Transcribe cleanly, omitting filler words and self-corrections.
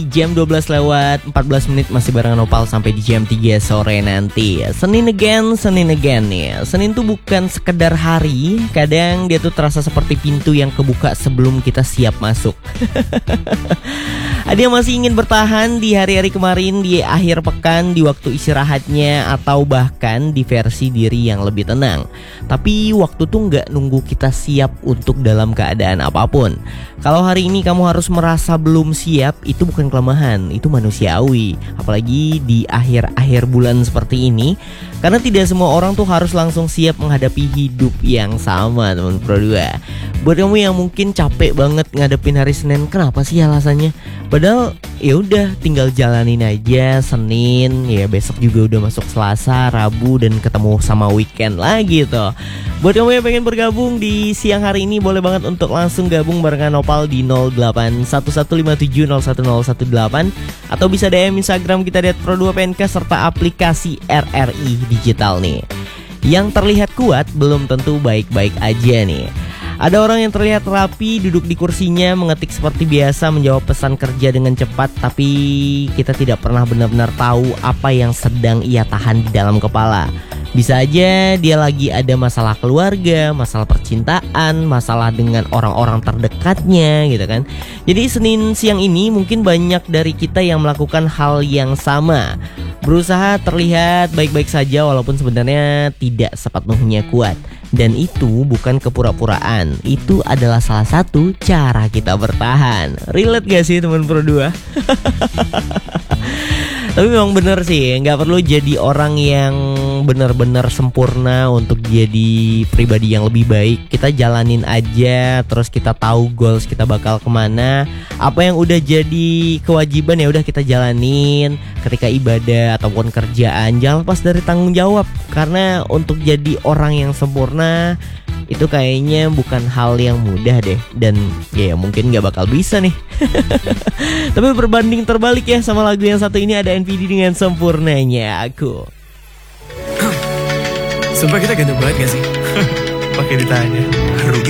Jam 12 lewat 14 menit masih barengan Nopal sampai di jam 3 sore nanti. Senin again nih. Senin tuh bukan sekedar hari, kadang dia tuh terasa seperti pintu yang kebuka sebelum kita siap masuk. Ada yang masih ingin bertahan di hari-hari kemarin, di akhir pekan, di waktu istirahatnya, atau bahkan di versi diri yang lebih tenang. Tapi waktu tuh gak nunggu kita siap untuk dalam keadaan apapun. Kalau hari ini kamu harus merasa belum siap, itu bukan kelemahan, itu manusiawi. Apalagi di akhir-akhir bulan seperti ini, karena tidak semua orang tuh harus langsung siap menghadapi hidup yang sama, teman Pro 2. Buat kamu yang mungkin capek banget ngadepin hari Senin, kenapa sih alasannya? Padahal ya udah tinggal jalanin aja Senin, ya besok juga udah masuk Selasa, Rabu, dan ketemu sama weekend lagi tuh. Buat kamu yang pengen bergabung di siang hari ini, boleh banget untuk langsung gabung barengan Nopal di 081157010118 atau bisa DM Instagram kita di @pro2pnk serta aplikasi RRI Digital nih. Yang terlihat kuat belum tentu baik-baik aja nih. Ada orang yang terlihat rapi, duduk di kursinya, mengetik seperti biasa, menjawab pesan kerja dengan cepat, tapi kita tidak pernah benar-benar tahu apa yang sedang ia tahan di dalam kepala. Bisa aja dia lagi ada masalah keluarga, masalah percintaan, masalah dengan orang-orang terdekatnya gitu kan. Jadi Senin siang ini mungkin banyak dari kita yang melakukan hal yang sama. Berusaha terlihat baik-baik saja walaupun sebenarnya tidak sepenuhnya kuat. Dan itu bukan kepura-puraan, itu adalah salah satu cara kita bertahan. Relate gak sih teman Pro 2? Tapi memang bener sih, gak perlu jadi orang yang benar-benar sempurna untuk jadi pribadi yang lebih baik. Kita jalanin aja, terus kita tahu goals kita bakal kemana. Apa yang udah jadi kewajiban ya udah kita jalanin. Ketika ibadah ataupun kerjaan, jangan lepas dari tanggung jawab. Karena untuk jadi orang yang sempurna itu kayaknya bukan hal yang mudah deh. Dan ya mungkin gak bakal bisa nih. Tapi berbanding terbalik ya sama lagu yang satu ini, ada NPD dengan Sempurnanya Aku. Sumpah kita ganteng banget gak sih? Pakai ditanya. Rugi